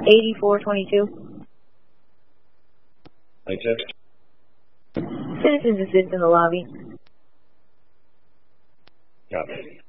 8422. Thank you. Citizens assist in the lobby. Copy.